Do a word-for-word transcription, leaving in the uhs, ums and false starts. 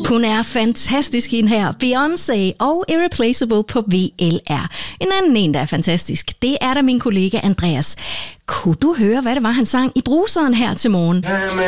Hun er fantastisk, hende her. Beyoncé og Irreplaceable på V L R. En anden en, der er fantastisk, det er da min kollega Andreas. Kunne du høre, hvad det var, han sang i bruseren her til morgen?